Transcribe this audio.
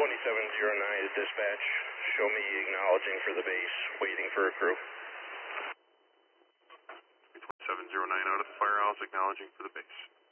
2709 is dispatch. Show me acknowledging for the base, waiting for a crew. 2709 out of the firehouse, acknowledging for the base.